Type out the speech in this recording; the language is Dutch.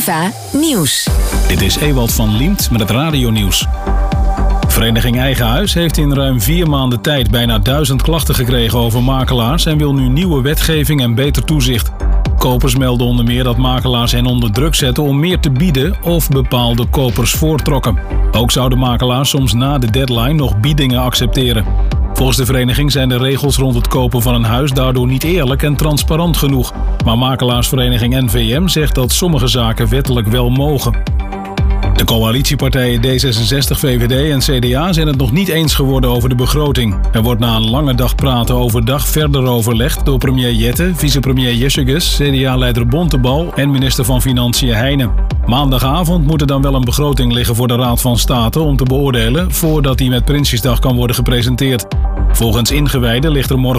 PAVA Nieuws. Dit is Ewald van Liemt met het radionieuws. Vereniging Eigen Huis heeft in ruim 4 maanden tijd bijna 1000 klachten gekregen over makelaars en wil nu nieuwe wetgeving en beter toezicht. Kopers melden onder meer dat makelaars hen onder druk zetten om meer te bieden of bepaalde kopers voortrokken. Ook zouden makelaars soms na de deadline nog biedingen accepteren. Volgens de vereniging zijn de regels rond het kopen van een huis daardoor niet eerlijk en transparant genoeg. Maar makelaarsvereniging NVM zegt dat sommige zaken wettelijk wel mogen. De coalitiepartijen D66, VVD en CDA zijn het nog niet eens geworden over de begroting. Er wordt na een lange dag praten overdag verder overlegd door premier Jette, vicepremier Jessegus, CDA-leider Bontebal en minister van Financiën Heijnen. Maandagavond moet er dan wel een begroting liggen voor de Raad van State om te beoordelen voordat die met Prinsjesdag kan worden gepresenteerd. Volgens ingewijden ligt er morgen